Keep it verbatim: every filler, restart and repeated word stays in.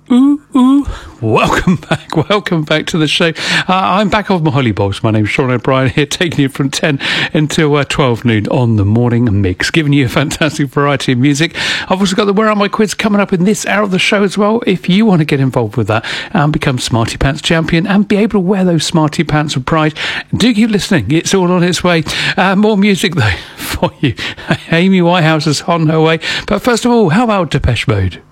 Ooh, ooh. Welcome back, welcome back to the show. Uh, I'm back off my holly balls. My name's Sean O'Brien here, taking you from ten until uh, twelve noon on the morning mix, giving you a fantastic variety of music. I've also got the Where Are My Quiz coming up in this hour of the show as well. If you want to get involved with that and become Smarty Pants champion and be able to wear those Smarty Pants with pride, do keep listening. It's all on its way. Uh, more music though for you. Amy Whitehouse is on her way. But first of all, how about Depeche Mode?